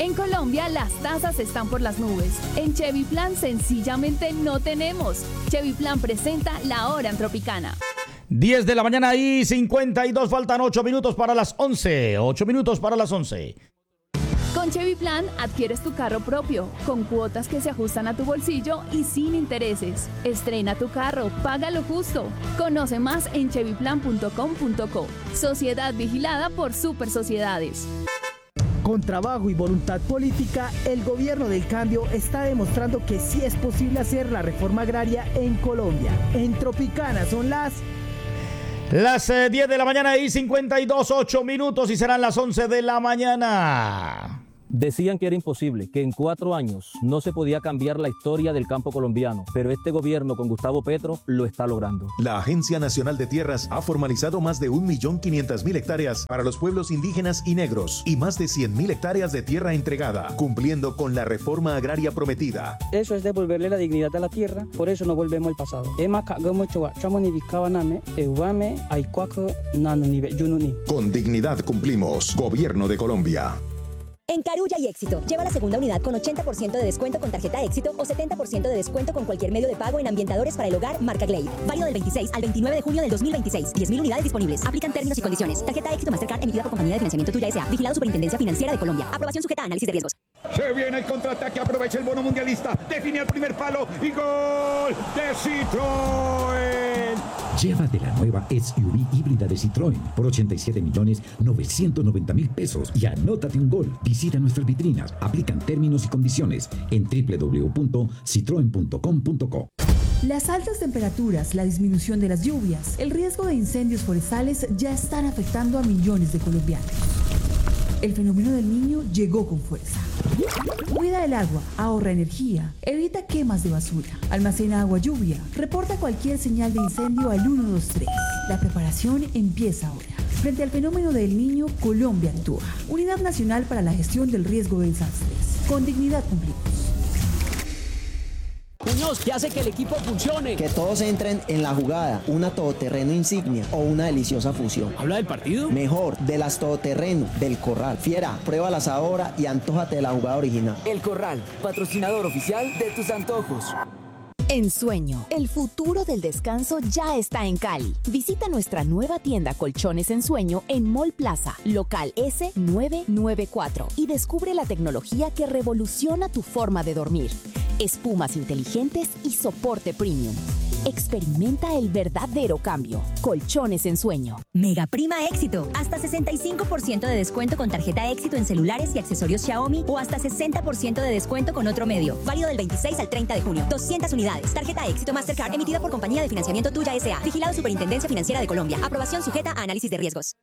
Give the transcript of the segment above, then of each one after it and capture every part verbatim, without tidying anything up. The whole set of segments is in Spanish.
En Colombia las tasas están por las nubes. En Chevy Plan sencillamente no tenemos. Chevy Plan presenta La Hora en Tropicana. diez de la mañana y cincuenta y dos, faltan ocho minutos para las once. ocho minutos para las once. Con Chevy Plan adquieres tu carro propio, con cuotas que se ajustan a tu bolsillo y sin intereses. Estrena tu carro, paga lo justo. Conoce más en chevy plan punto com punto co. Sociedad vigilada por Super Sociedades. Con trabajo y voluntad política, el gobierno del cambio está demostrando que sí es posible hacer la reforma agraria en Colombia. En Tropicana son las... Las eh, diez de la mañana y cincuenta y dos, ocho minutos y serán las once de la mañana. Decían que era imposible, que en cuatro años no se podía cambiar la historia del campo colombiano, pero este gobierno con Gustavo Petro lo está logrando. La Agencia Nacional de Tierras ha formalizado más de un millón quinientas mil hectáreas para los pueblos indígenas y negros y más de cien mil hectáreas de tierra entregada, cumpliendo con la reforma agraria prometida. Eso es devolverle la dignidad a la tierra, por eso no volvemos al pasado. Con dignidad cumplimos. Gobierno de Colombia. En Carulla y Éxito, lleva la segunda unidad con ochenta por ciento de descuento con tarjeta Éxito o setenta por ciento de descuento con cualquier medio de pago en ambientadores para el hogar marca Glade. Válido del veintiséis al veintinueve de junio del dos mil veintiséis. diez mil unidades disponibles. Aplican términos y condiciones. Tarjeta Éxito Mastercard emitida por Compañía de Financiamiento Tuya S A. Vigilado Superintendencia Financiera de Colombia. Aprobación sujeta a análisis de riesgos. Se viene el contraataque, aprovecha el bono mundialista. Define el primer palo y gol de Citroën. Llévate la nueva S U V híbrida de Citroën por ochenta y siete millones novecientos noventa mil pesos y anótate un gol. Visita nuestras vitrinas, aplican términos y condiciones en doble u doble u doble u punto citroen punto com punto co. Las altas temperaturas, la disminución de las lluvias, el riesgo de incendios forestales ya están afectando a millones de colombianos. El fenómeno del Niño llegó con fuerza. Cuida el agua, ahorra energía, evita quemas de basura, almacena agua lluvia, reporta cualquier señal de incendio al uno dos tres. La preparación empieza ahora. Frente al fenómeno del Niño, Colombia actúa. Unidad Nacional para la Gestión del Riesgo de Desastres. Con dignidad cumplimos. Muñoz, ¿qué hace que el equipo funcione? Que todos entren en la jugada, una todoterreno insignia o una deliciosa fusión. ¿Habla del partido? Mejor, de las todoterreno, del Corral. Fiera, pruébalas ahora y antójate de la jugada original. El Corral, patrocinador oficial de tus antojos. Ensueño, el futuro del descanso ya está en Cali. Visita nuestra nueva tienda Colchones Ensueño en Mall Plaza, local ese nueve nueve cuatro y descubre la tecnología que revoluciona tu forma de dormir. Espumas inteligentes y soporte premium. Experimenta el verdadero cambio. Colchones Ensueño. Mega Prima Éxito. Hasta sesenta y cinco por ciento de descuento con tarjeta Éxito en celulares y accesorios Xiaomi o hasta sesenta por ciento de descuento con otro medio. Válido del veintiséis al treinta de junio. doscientas unidades. Tarjeta Éxito Mastercard emitida por Compañía de Financiamiento Tuya S A. Vigilado Superintendencia Financiera de Colombia. Aprobación sujeta a análisis de riesgos.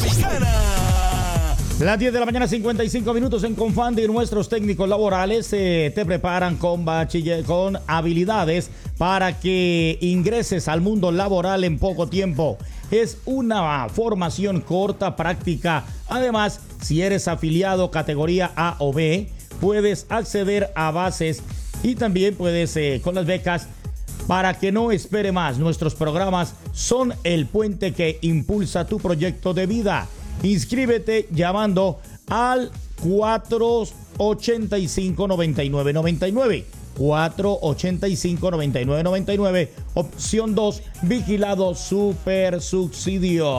Las diez de la mañana, cincuenta y cinco minutos en Confandi. Nuestros técnicos laborales eh, te preparan con, bachiller, con habilidades para que ingreses al mundo laboral en poco tiempo. Es una formación corta, práctica. Además, si eres afiliado categoría A o B, puedes acceder a bases y también puedes, eh, con las becas, para que no espere más. Nuestros programas son el puente que impulsa tu proyecto de vida. Inscríbete llamando al cuatro ochenta y cinco, noventa y nueve noventa y nueve. cuatro ochenta y cinco, noventa y nueve noventa y nueve. Opción dos, vigilado super subsidio.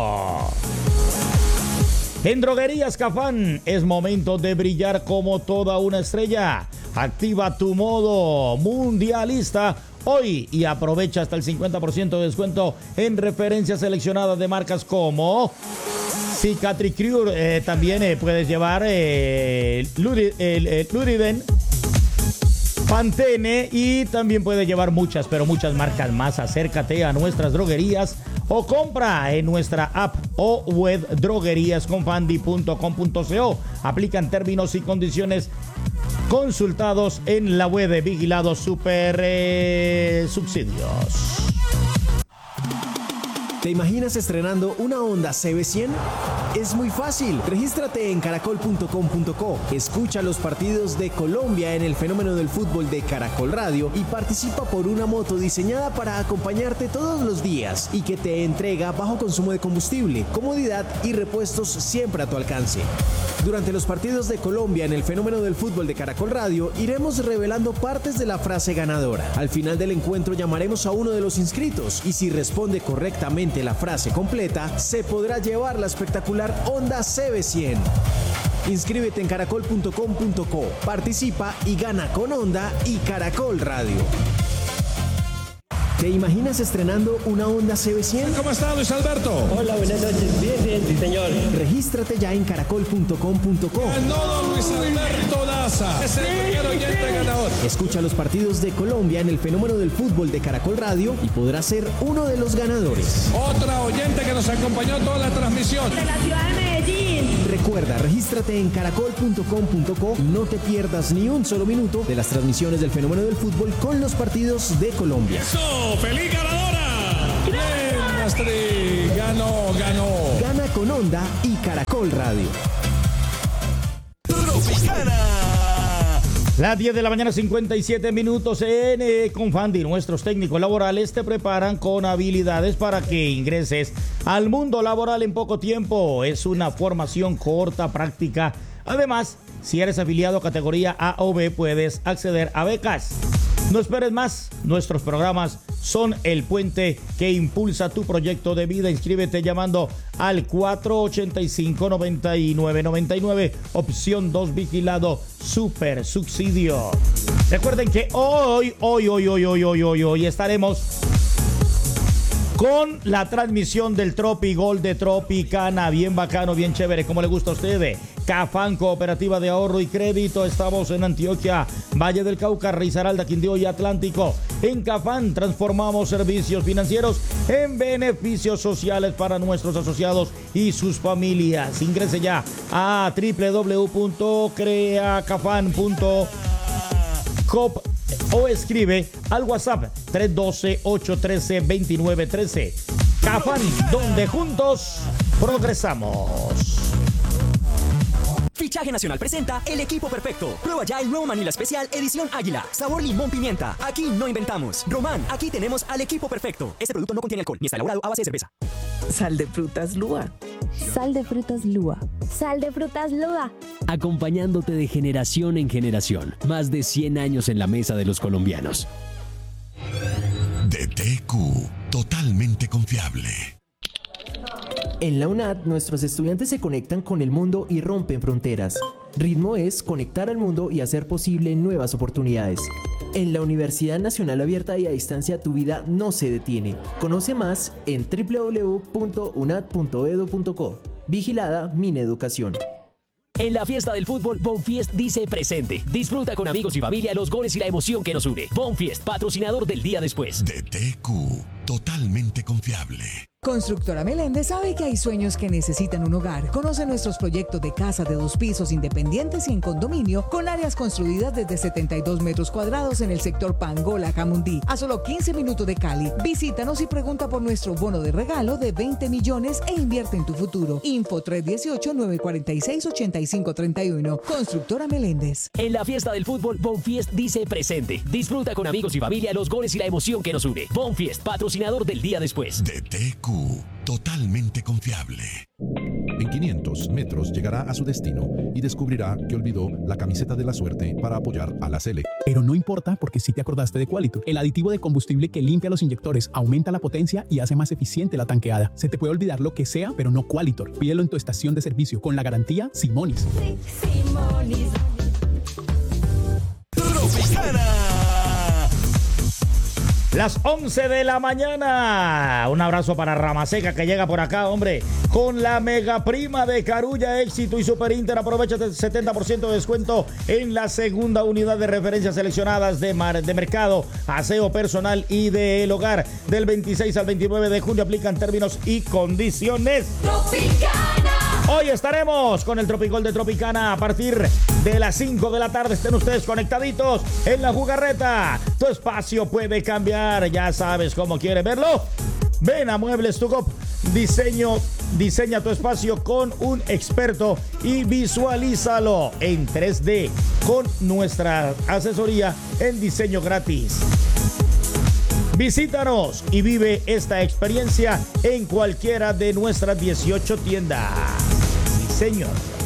En Droguerías Cafán es momento de brillar como toda una estrella. Activa tu modo mundialista hoy y aprovecha hasta el cincuenta por ciento de descuento en referencias seleccionadas de marcas como Cicatricure. Eh, también eh, puedes llevar eh, Luri, el, el Luriden, Pantene y también puedes llevar muchas, pero muchas marcas más. Acércate a nuestras droguerías o compra en nuestra app o web droguerías confandi punto com punto co. Aplican términos y condiciones consultados en la web de Vigilados Super eh, Subsidios. ¿Te imaginas estrenando una Honda C B cien? Es muy fácil. Regístrate en caracol punto com punto co. Escucha los partidos de Colombia en el fenómeno del fútbol de Caracol Radio y participa por una moto diseñada para acompañarte todos los días y que te entrega bajo consumo de combustible, comodidad y repuestos siempre a tu alcance. Durante los partidos de Colombia en el fenómeno del fútbol de Caracol Radio iremos revelando partes de la frase ganadora. Al final del encuentro llamaremos a uno de los inscritos y si responde correctamente la frase completa, se podrá llevar la espectacular Honda C B cien. Inscríbete en caracol punto com punto co, participa y gana con Honda y Caracol Radio. ¿Te imaginas estrenando una Honda C B cien? ¿Cómo está, Luis Alberto? Hola, buenas noches. Bien, bien, sí, señor. Regístrate ya en caracol punto com punto co. Ganó don Luis Alberto Daza. Es el primer oyente ganador. Escucha los partidos de Colombia en el fenómeno del fútbol de Caracol Radio y podrás ser uno de los ganadores. Otra oyente que nos acompañó toda la transmisión. De la ciudad de Medellín. Recuerda, regístrate en caracol punto com punto co y no te pierdas ni un solo minuto de las transmisiones del fenómeno del fútbol con los partidos de Colombia. ¡Eso! ¡Feliz ganadora! ¡Bien, Astrid! ¡Ganó, ganó! Gana con Honda y Caracol Radio. Las diez de la mañana, cincuenta y siete minutos en eh, Confandi. Nuestros técnicos laborales te preparan con habilidades para que ingreses al mundo laboral en poco tiempo. Es una formación corta, práctica. Además, si eres afiliado a categoría A o B, puedes acceder a becas. No esperes más, nuestros programas son el puente que impulsa tu proyecto de vida. Inscríbete llamando al cuatro ochenta y cinco, noventa y nueve noventa y nueve, opción dos, vigilado super subsidio. Recuerden que hoy, hoy, hoy, hoy, hoy, hoy, hoy, hoy estaremos con la transmisión del Tropi Gol de Tropicana, bien bacano, bien chévere, como le gusta a ustedes. Cafán, Cooperativa de Ahorro y Crédito. Estamos en Antioquia, Valle del Cauca, Risaralda, Quindío y Atlántico. En Cafán transformamos servicios financieros en beneficios sociales para nuestros asociados y sus familias. Ingrese ya a doble u doble u doble u punto creacafan punto com o escribe al WhatsApp tres uno dos, ocho uno tres, dos nueve uno tres. Cafán, donde juntos progresamos. Fichaje Nacional presenta El Equipo Perfecto. Prueba ya el nuevo Manila Especial Edición Águila. Sabor limón pimienta. Aquí no inventamos. Román, aquí tenemos al Equipo Perfecto. Este producto no contiene alcohol ni está elaborado a base de cerveza. Sal de frutas Lua. Sal de frutas Lua. Sal de frutas Lua. Acompañándote de generación en generación. Más de cien años en la mesa de los colombianos. D T Q, totalmente confiable. En la UNAD, nuestros estudiantes se conectan con el mundo y rompen fronteras. Ritmo es conectar al mundo y hacer posible nuevas oportunidades. En la Universidad Nacional Abierta y a Distancia, tu vida no se detiene. Conoce más en doble u doble u doble u punto unad punto edu punto co. Vigilada Mineducación. En la fiesta del fútbol, Bonfiest dice presente. Disfruta con amigos y familia los goles y la emoción que nos une. Bonfiest, patrocinador del día después. D T Q, totalmente confiable. Constructora Meléndez sabe que hay sueños que necesitan un hogar. Conoce nuestros proyectos de casa de dos pisos independientes y en condominio con áreas construidas desde setenta y dos metros cuadrados en el sector Pangola, Jamundí, a solo quince minutos de Cali. Visítanos y pregunta por nuestro bono de regalo de veinte millones e invierte en tu futuro. Info tres uno ocho, nueve cuatro seis, ocho cinco tres uno. Constructora Meléndez. En la fiesta del fútbol, Bonfiest dice presente. Disfruta con amigos y familia los goles y la emoción que nos une. Bonfiest, patrocinador del día después. D T Q, totalmente confiable. En quinientos metros llegará a su destino y descubrirá que olvidó la camiseta de la suerte para apoyar a la Sele. Pero no importa porque sí te acordaste de Qualitor, el aditivo de combustible que limpia los inyectores, aumenta la potencia y hace más eficiente la tanqueada. Se te puede olvidar lo que sea, pero no Qualitor. Pídelo en tu estación de servicio con la garantía Simonis. Sí, Simonis. Las once de la mañana. Un abrazo para Ramaseca que llega por acá, hombre. Con la mega prima de Carulla, Éxito y Super Inter. Aprovecha el setenta por ciento de descuento en la segunda unidad de referencias seleccionadas de, mar, de mercado, aseo personal y del hogar. Del veintiséis al veintinueve de junio aplican términos y condiciones. Tropicana. Hoy estaremos con el Tropicol de Tropicana a partir de las cinco de la tarde. Estén ustedes conectaditos en la jugarreta. Tu espacio puede cambiar. Ya sabes cómo quiere verlo. Ven a Muebles to Go. Diseño, diseña tu espacio con un experto y visualízalo en tres D con nuestra asesoría en diseño gratis. Visítanos y vive esta experiencia en cualquiera de nuestras dieciocho tiendas. Sí, señor.